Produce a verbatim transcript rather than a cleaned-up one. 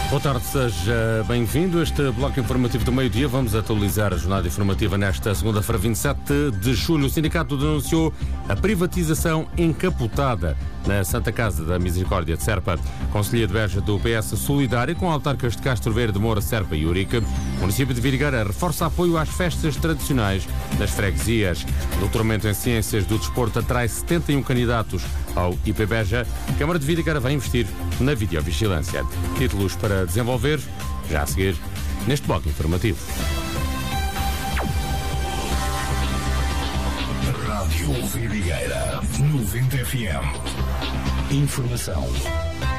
Boa tarde, seja bem-vindo a este bloco informativo do meio-dia. Vamos atualizar a jornada informativa nesta segunda-feira, vinte e sete de julho. O sindicato denunciou a privatização encapotada na Santa Casa da Misericórdia de Serpa. Conselheiro de Beja do P S Solidário com autarcas de Castro Verde, Moura, Serpa e Urique. O município de Vidigueira reforça apoio às festas tradicionais das freguesias. O doutoramento em Ciências do Desporto atrai setenta e um candidatos ao I P Beja. A Câmara de Vidigueira vai investir na videovigilância. Títulos para desenvolver, já a seguir, neste bloco informativo. Rádio Vidigueira noventa F M. Informação